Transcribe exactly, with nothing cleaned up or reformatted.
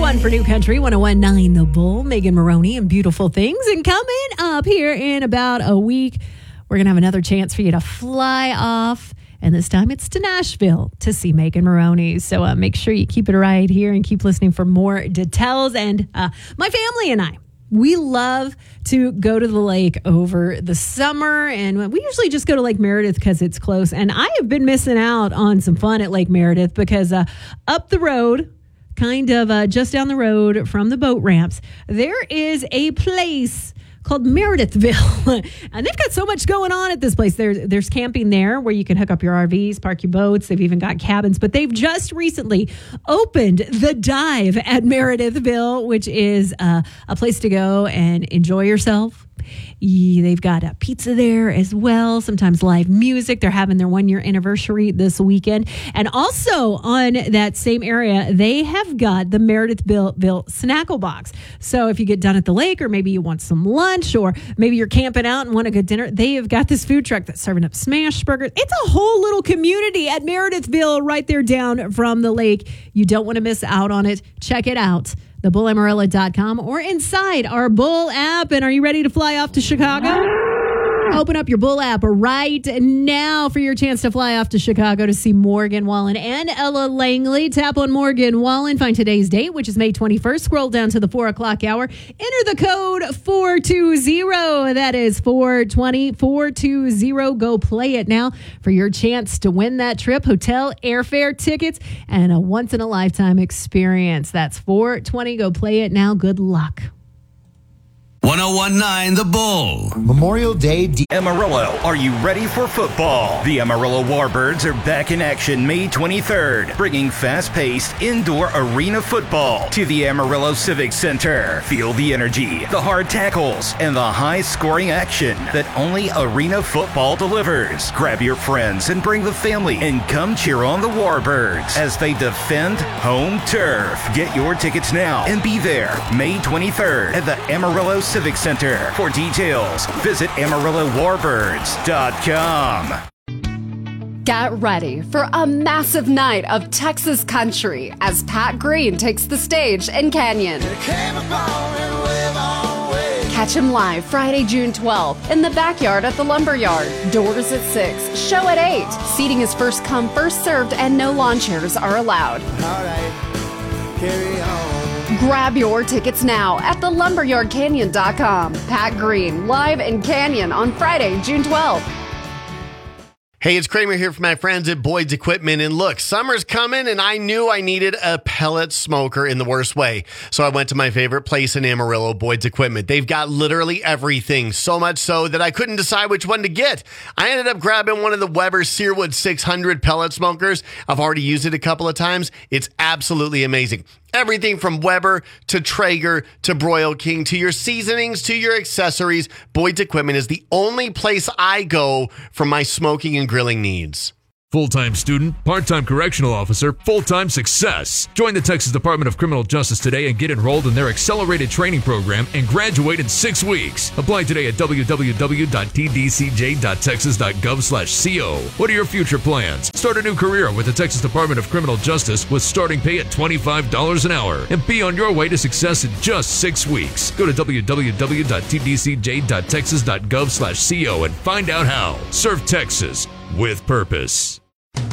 one for New Country, one oh one point nine The Bull, Megan Maroney and Beautiful Things. And coming up here in about a week, we're going to have another chance for you to fly off. And this time it's to Nashville to see Megan Maroney. So uh, make sure you keep it right here and keep listening for more details. And uh, my family and I, we love to go to the lake over the summer, and we usually just go to Lake Meredith because it's close. And I have been missing out on some fun at Lake Meredith because uh, up the road, kind of uh, just down the road from the boat ramps, there is a place called Meredithville. And they've got so much going on at this place. There's, there's camping there where you can hook up your R Vs, park your boats. They've even got cabins. But they've just recently opened The Dive at Meredithville, which is uh, a place to go and enjoy yourself. Yeah, they've got a pizza there as well, sometimes live music. They're having their one-year anniversary this weekend. And also on that same area, they have got the Meredithville Snackle Box. So if you get done at the lake, or maybe you want some lunch, or maybe you're camping out and want a good dinner, they have got this food truck that's serving up smash burgers. It's a whole little community at Meredithville right there down from the lake. You don't want to miss out on it. Check it out. the bull amarillo dot com or inside our Bull app. And are you ready to fly off to Chicago? Open up your Bull app right now for your chance to fly off to Chicago to see Morgan Wallen and Ella Langley. Tap on Morgan Wallen. Find today's date, which is May twenty-first. Scroll down to the four o'clock hour. Enter the code four two zero. That is four twenty, four two zero. Go play it now for your chance to win that trip, hotel, airfare, tickets, and a once-in-a-lifetime experience. That's four twenty. Go play it now. Good luck. one oh one point nine The Bull. Memorial Day. D- Amarillo, are you ready for football? The Amarillo Warbirds are back in action May twenty-third, bringing fast-paced indoor arena football to the Amarillo Civic Center. Feel the energy, the hard tackles, and the high-scoring action that only arena football delivers. Grab your friends and bring the family and come cheer on the Warbirds as they defend home turf. Get your tickets now and be there May twenty-third at the Amarillo Civic Center. For details, visit amarillo warbirds dot com. Get ready for a massive night of Texas country as Pat Green takes the stage in Canyon. Catch him live Friday, June twelfth in the backyard at the Lumberyard. Doors at six, show at eight. Seating is first come, first served, and no lawn chairs are allowed. All right, carry on. Grab your tickets now at the lumberyard canyon dot com. Pat Green, live in Canyon on Friday, June twelfth. Hey, it's Kramer here from my friends at Boyd's Equipment. And look, summer's coming and I knew I needed a pellet smoker in the worst way. So I went to my favorite place in Amarillo, Boyd's Equipment. They've got literally everything, so much so that I couldn't decide which one to get. I ended up grabbing one of the Weber Searwood six hundred pellet smokers. I've already used it a couple of times. It's absolutely amazing. Everything from Weber to Traeger to Broil King to your seasonings to your accessories, Boyd's Equipment is the only place I go for my smoking and grilling needs. Full-time student, part-time correctional officer, full-time success. Join the Texas Department of Criminal Justice today and get enrolled in their accelerated training program and graduate in six weeks. Apply today at w w w dot t d c j dot texas dot gov slash co. What are your future plans? Start a new career with the Texas Department of Criminal Justice with starting pay at twenty-five dollars an hour and be on your way to success in just six weeks. Go to w w w dot t d c j dot texas dot gov slash co and find out how. Serve Texas with purpose.